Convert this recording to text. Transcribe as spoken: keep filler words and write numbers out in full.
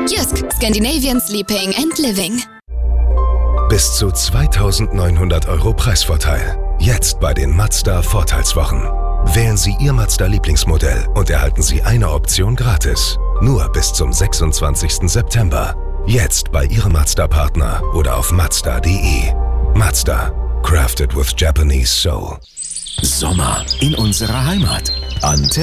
Jysk, Scandinavian Sleeping and Living. Bis zu zweitausendneunhundert Euro Preisvorteil. Jetzt bei den Mazda Vorteilswochen. Wählen Sie Ihr Mazda-Lieblingsmodell und erhalten Sie eine Option gratis. Nur bis zum sechsundzwanzigsten September. Jetzt bei Ihrem Mazda-Partner oder auf mazda punkt de. Mazda. Crafted with Japanese soul. Sommer in unserer Heimat. Antenne